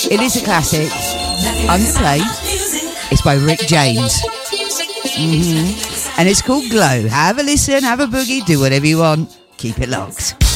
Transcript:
It is a classic. Underplayed. It's by Rick James. And it's called Glow. Have a listen, have a boogie, do whatever you want. Keep it locked.